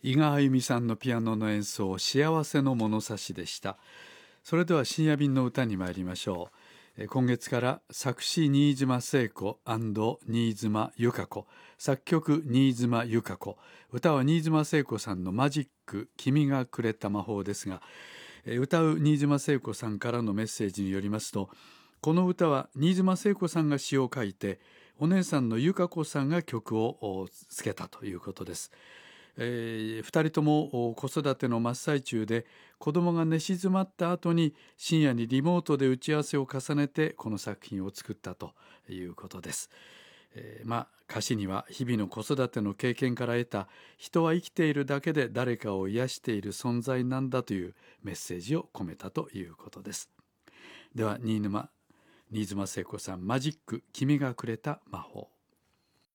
伊賀あゆみさんのピアノの演奏、幸せの物差しでした。それでは深夜便の歌に参りましょう。今月から作詞新妻聖子新妻由香子、作曲新妻由香子、歌は新妻聖子さんのマジック君がくれた魔法ですが、歌う新妻聖子さんからのメッセージによりますと、この歌は新妻聖子さんが詩を書いて、お姉さんの由香子さんが曲をつけたということです。2人とも子育ての真っ最中で、子供が寝静まった後に深夜にリモートで打ち合わせを重ねてこの作品を作ったということです。歌詞には日々の子育ての経験から得た人は生きているだけで誰かを癒している存在なんだというメッセージを込めたということです。では新妻聖子さんマジック君がくれた魔法。